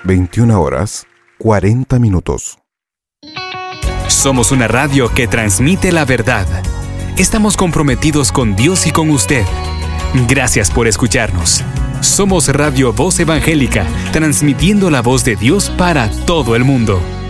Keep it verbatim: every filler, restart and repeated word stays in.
veintiuna horas, cuarenta minutos. Somos una radio que transmite la verdad. Estamos comprometidos con Dios y con usted. Gracias por escucharnos. Somos Radio Voz Evangélica, transmitiendo la voz de Dios para todo el mundo.